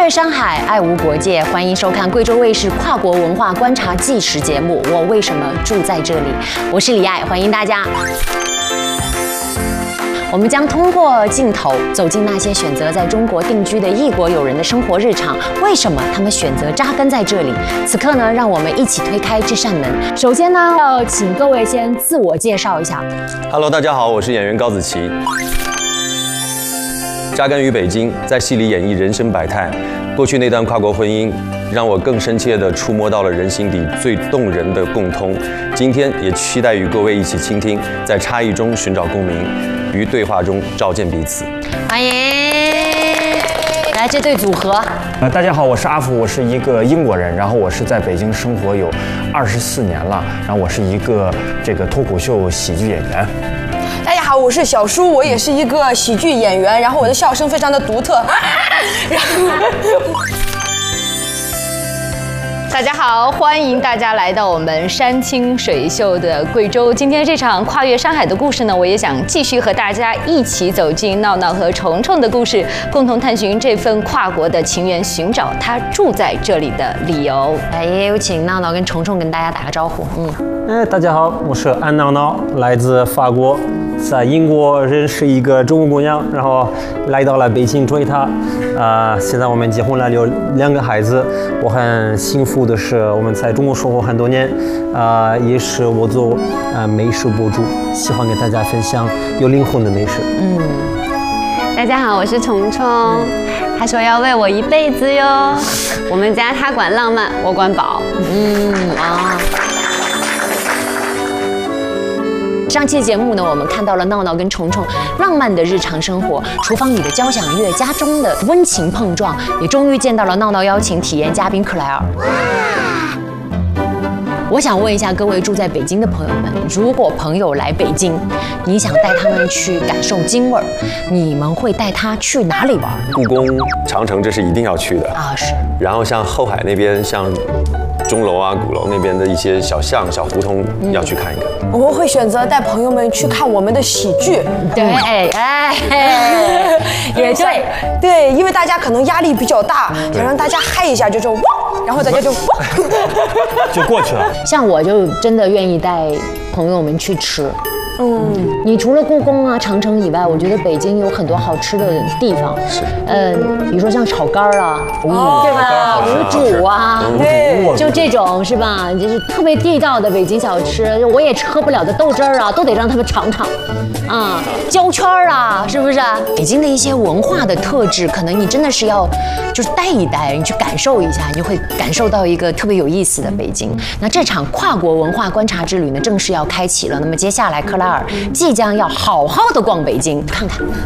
越山海，爱无国界，欢迎收看贵州卫视跨国文化观察纪实节目《我为什么住在这里》，我是李艾，欢迎大家。我们将通过镜头走进那些选择在中国定居的异国友人的生活日常，为什么他们选择扎根在这里？此刻呢，让我们一起推开这扇门。首先呢，要请各位先自我介绍一下。 Hello， 大家好，我是演员高子琪。扎根于北京，在戏里演绎人生百态。过去那段跨国婚姻，让我更深切地触摸到了人心底最动人的共通。今天也期待与各位一起倾听，在差异中寻找共鸣，于对话中照见彼此。 欢迎来这对组合。 大家好，我是阿福，我是一个英国人，然后我是在北京生活有24年了，然后我是一个脱口秀喜剧演员。 大家好，我是小舒，我也是一个喜剧演员，然后我的笑声非常的独特。 大家好，欢迎大家来到我们山清水秀的贵州。今天这场跨越山海的故事呢，我也想继续和大家一起走进闹闹和虫虫的故事，共同探寻这份跨国的情缘，寻找他住在这里的理由。 也有请闹闹跟虫虫跟大家打个招呼。 大家好，我是安闹闹，来自法国，在英国认识一个中国姑娘，然后来到了北京追她。现在我们结婚了，有2个孩子。我很幸福的是，我们在中国生活很多年，也是我做美食博主，喜欢给大家分享有灵魂的美食。 大家好，我是虫虫，他说要为我一辈子哟。我们家他管浪漫，我管饱。 上期节目呢，我们看到了闹闹跟虫虫浪漫的日常生活，厨房里的交响乐，家中的温情碰撞，也终于见到了闹闹邀请体验嘉宾克莱尔。我想问一下各位住在北京的朋友们，如果朋友来北京，你想带他们去感受京味儿，你们会带他去哪里玩？ 故宫、长城这是一定要去的啊，是。 然后像后海那边，像钟楼啊、鼓楼那边的一些小巷、小胡同要去看一看。 我们会选择带朋友们去看我们的喜剧。 对，也对， 对，因为大家可能压力比较大，想让大家嗨一下，就是哇，然后大家就哇， 就过去了。 像我就真的愿意带朋友们去吃。你除了故宫啊、长城以外，我觉得北京有很多好吃的地方。 是。 比如说像炒肝啊，对吧？卤煮啊， 对， 就这种是吧？就是特别地道的北京小吃，我也喝不了的豆汁儿啊，都得让他们尝尝。焦圈啊，是不是？北京的一些文化的特质，可能你真的是要就是待一待，你去感受一下，你就会感受到一个特别有意思的北京。那这场跨国文化观察之旅呢，正式要开启了。那么接下来克莱尔即将要好好的逛北京，看看